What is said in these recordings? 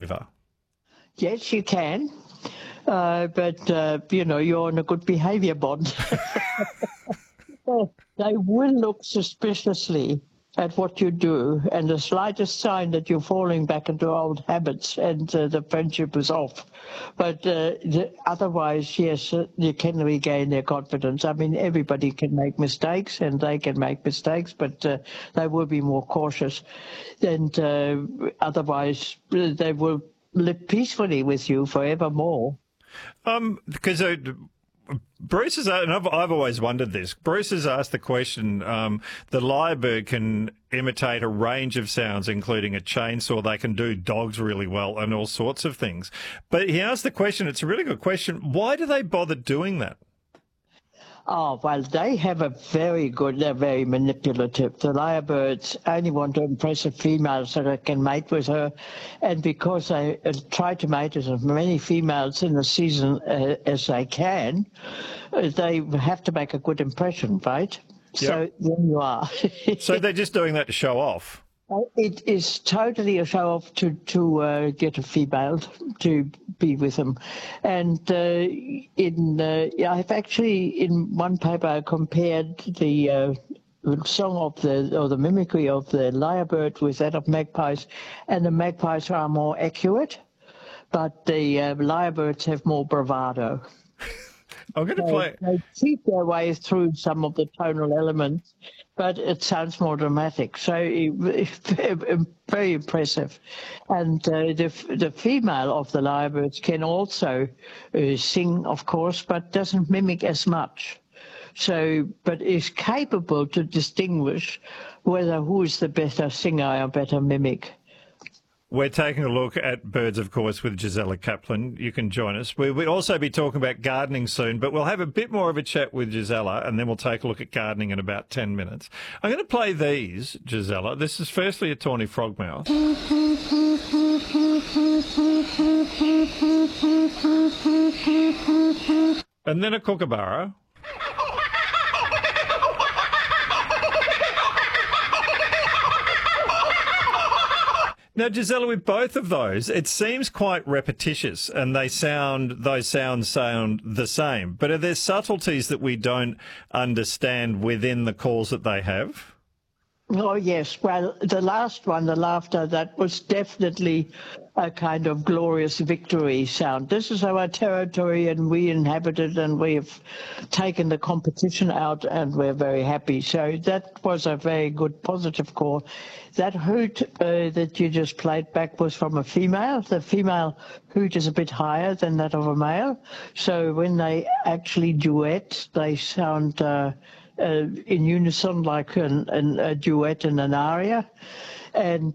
over? Yes, you can. But you're on a good behaviour bond. They will look suspiciously at what you do, and the slightest sign that you're falling back into old habits and the friendship is off. But otherwise, yes, you can regain their confidence. I mean, everybody can make mistakes, and they can make mistakes, but they will be more cautious. And otherwise, they will live peacefully with you forevermore. Because Bruce has, and I've always wondered this. Bruce has asked the question, the lyrebird can imitate a range of sounds, including a chainsaw. They can do dogs really well and all sorts of things. But he asked the question, it's a really good question, why do they bother doing that? Oh, well, they have they're very manipulative. The lyrebirds only want to impress a female so they can mate with her. And because they try to mate with as many females in the season as they can, they have to make a good impression, right? Yep. So there you are. So they're just doing that to show off? It is totally a show-off to get a female to be with them. And I've actually, in one paper, I compared the song of the mimicry of the lyrebird with that of magpies, and the magpies are more accurate, but the lyrebirds have more bravado. I'm going to play. They cheat their way through some of the tonal elements, but it sounds more dramatic. So very impressive. And the female of the lyrebirds can also sing, of course, but doesn't mimic as much. So, but is capable to distinguish who is the better singer or better mimic. We're taking a look at birds, of course, with Gisela Kaplan. You can join us. We'll also be talking about gardening soon, but we'll have a bit more of a chat with Gisela, and then we'll take a look at gardening in about 10 minutes. I'm going to play these, Gisela. This is firstly a tawny frogmouth. And then a kookaburra. Now, Gisela, with both of those, it seems quite repetitious, and those sounds sound the same. But are there subtleties that we don't understand within the calls that they have? Oh, yes. Well, the last one, the laughter, that was definitely a kind of glorious victory sound. This is our territory, and we inhabit it, and we have taken the competition out, and we're very happy. So that was a very good positive call. That hoot that you just played back was from a female. The female hoot is a bit higher than that of a male. So when they actually duet, they sound in unison, like a duet in an aria. And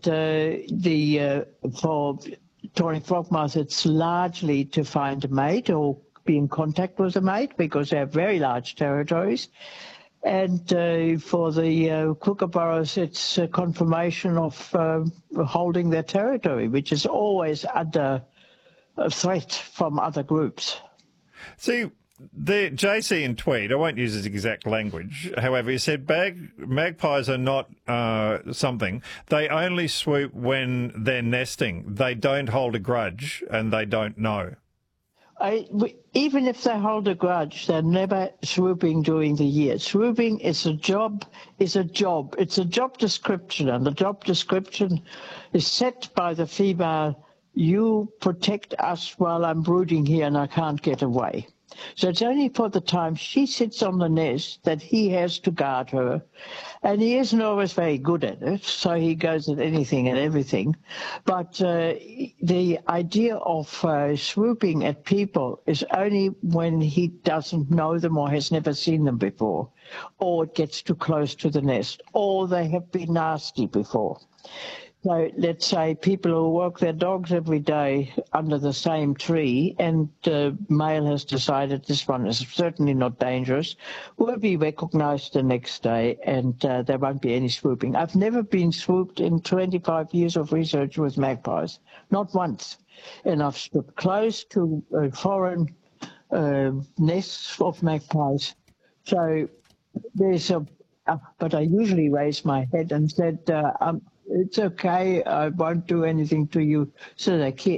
for tawny frogmouth, it's largely to find a mate or be in contact with a mate, because they have very large territories. And for the kookaburras, it's a confirmation of holding their territory, which is always under a threat from other groups. See, the JC in Tweed, I won't use his exact language, however, he said magpies are not something. They only swoop when they're nesting. They don't hold a grudge, and they don't know. Even if they hold a grudge, they're never swooping during the year. Swooping is a job. It's a job description, and the job description is set by the female. You protect us while I'm brooding here and I can't get away. So it's only for the time she sits on the nest that he has to guard her. And he isn't always very good at it, so he goes at anything and everything. But the idea of swooping at people is only when he doesn't know them or has never seen them before, or it gets too close to the nest, or they have been nasty before. So let's say people who walk their dogs every day under the same tree, and the male has decided this one is certainly not dangerous, will be recognized the next day, and there won't be any swooping. I've never been swooped in 25 years of research with magpies, not once. And I've stood close to foreign nests of magpies. So there's but I usually raise my head and said, it's okay, I won't do anything to you. So they